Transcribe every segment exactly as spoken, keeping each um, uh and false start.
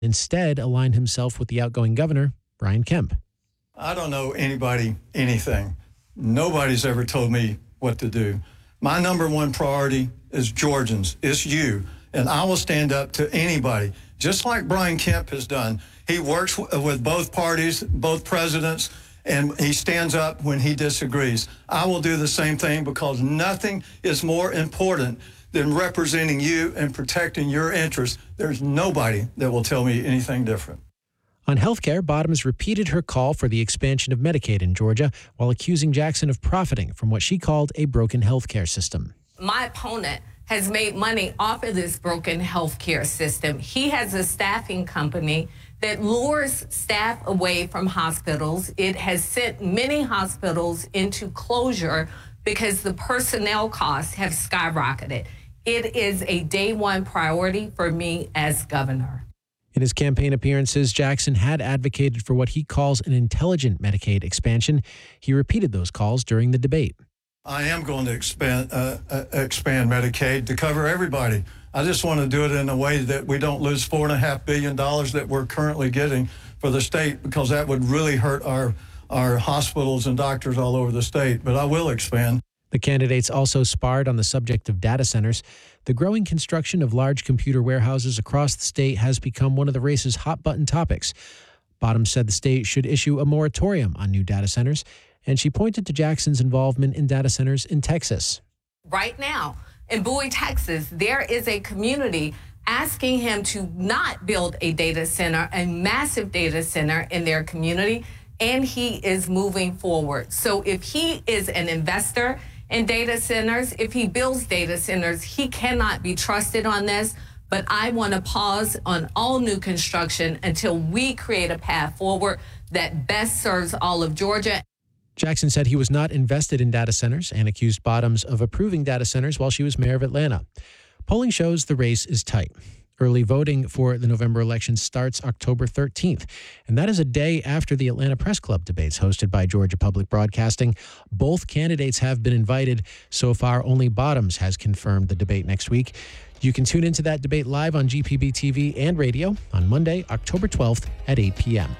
Instead, aligned himself with the outgoing governor, Brian Kemp. I don't know anybody, anything. Nobody's ever told me what to do. My number one priority is Georgians. It's you. And I will stand up to anybody, just like Brian Kemp has done. He works w- with both parties, both presidents, and he stands up when he disagrees. I will do the same thing because nothing is more important than representing you and protecting your interests. There's nobody that will tell me anything different. On healthcare, Bottoms repeated her call for the expansion of Medicaid in Georgia while accusing Jackson of profiting from what she called a broken healthcare system. My opponent has made money off of this broken healthcare system. He has a staffing company that lures staff away from hospitals. It has sent many hospitals into closure because the personnel costs have skyrocketed. It is a day one priority for me as governor. In his campaign appearances, Jackson had advocated for what he calls an intelligent Medicaid expansion. He repeated those calls during the debate. I am going to expand uh, uh, expand Medicaid to cover everybody. I just want to do it in a way that we don't lose four and a half billion dollars that we're currently getting for the state, because that would really hurt our our hospitals and doctors all over the state. But I will expand. The candidates also sparred on the subject of data centers. The growing construction of large computer warehouses across the state has become one of the race's hot-button topics. Bottoms said the state should issue a moratorium on new data centers, and she pointed to Jackson's involvement in data centers in Texas. Right now, in Bowie, Texas, there is a community asking him to not build a data center, a massive data center in their community, and he is moving forward. So if he is an investor in data centers, if he builds data centers, he cannot be trusted on this. But I want to pause on all new construction until we create a path forward that best serves all of Georgia. Jackson said he was not invested in data centers and accused Bottoms of approving data centers while she was mayor of Atlanta. Polling shows the race is tight. Early voting for the November election starts October thirteenth, and that is a day after the Atlanta Press Club debates hosted by Georgia Public Broadcasting. Both candidates have been invited. So far, only Bottoms has confirmed the debate next week. You can tune into that debate live on G P B T V and radio on Monday, October twelfth at eight p.m.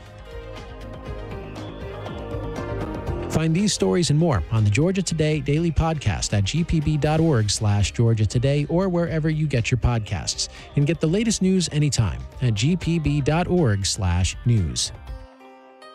Find these stories and more on the Georgia Today Daily Podcast at gpb.org slash Georgia Today or wherever you get your podcasts. And get the latest news anytime at gpb.org slash news.